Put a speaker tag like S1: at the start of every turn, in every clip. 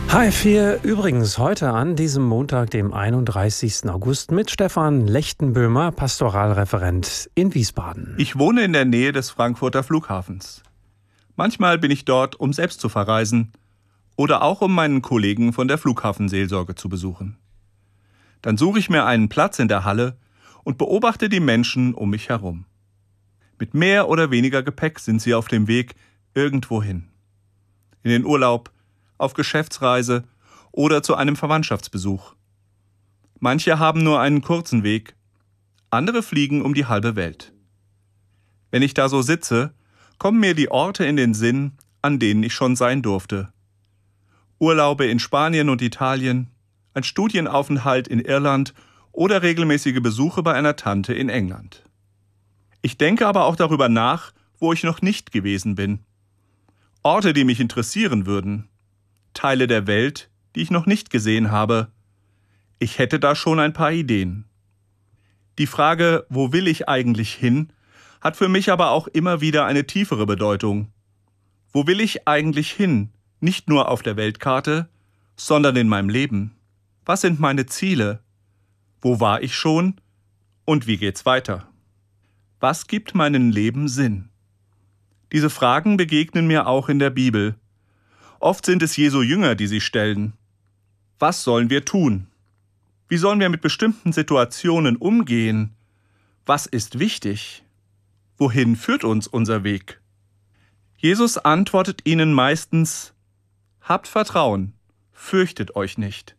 S1: HR4 übrigens heute an diesem Montag, dem 31. August, mit Stefan Lechtenböhmer, Pastoralreferent in Wiesbaden.
S2: Ich wohne in der Nähe des Frankfurter Flughafens. Manchmal bin ich dort, um selbst zu verreisen oder auch um meinen Kollegen von der Flughafenseelsorge zu besuchen. Dann suche ich mir einen Platz in der Halle und beobachte die Menschen um mich herum. Mit mehr oder weniger Gepäck sind sie auf dem Weg irgendwo hin. In den Urlaub, auf Geschäftsreise oder zu einem Verwandtschaftsbesuch. Manche haben nur einen kurzen Weg, andere fliegen um die halbe Welt. Wenn ich da so sitze, kommen mir die Orte in den Sinn, an denen ich schon sein durfte. Urlaube in Spanien und Italien, ein Studienaufenthalt in Irland oder regelmäßige Besuche bei einer Tante in England. Ich denke aber auch darüber nach, wo ich noch nicht gewesen bin. Orte, die mich interessieren würden. Teile der Welt, die ich noch nicht gesehen habe. Ich hätte da schon ein paar Ideen. Die Frage, wo will ich eigentlich hin, hat für mich aber auch immer wieder eine tiefere Bedeutung. Wo will ich eigentlich hin? Nicht nur auf der Weltkarte, sondern in meinem Leben. Was sind meine Ziele? Wo war ich schon? Und wie geht's weiter? Was gibt meinem Leben Sinn? Diese Fragen begegnen mir auch in der Bibel. Oft sind es Jesu Jünger, die sie stellen. Was sollen wir tun? Wie sollen wir mit bestimmten Situationen umgehen? Was ist wichtig? Wohin führt uns unser Weg? Jesus antwortet ihnen meistens: Habt Vertrauen, fürchtet euch nicht.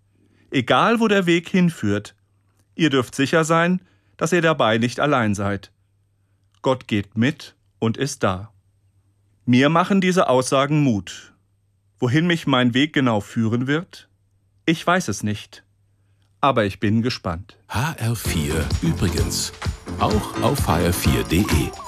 S2: Egal, wo der Weg hinführt, ihr dürft sicher sein, dass ihr dabei nicht allein seid. Gott geht mit und ist da. Mir machen diese Aussagen Mut. Wohin mich mein Weg genau führen wird? Ich weiß es nicht. Aber ich bin gespannt.
S3: HR4 übrigens. Auch auf hr4.de.